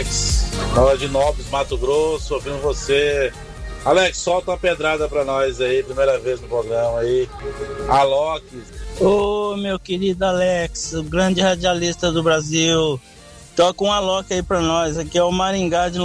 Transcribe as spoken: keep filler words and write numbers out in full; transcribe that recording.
Alex, nós de Nobres, Mato Grosso, ouvindo você. Alex, solta uma pedrada pra nós aí, primeira vez no programa aí. Alok. Ô, meu querido Alex, o grande radialista do Brasil. Toca um Alok aí pra nós. Aqui é o Maringá de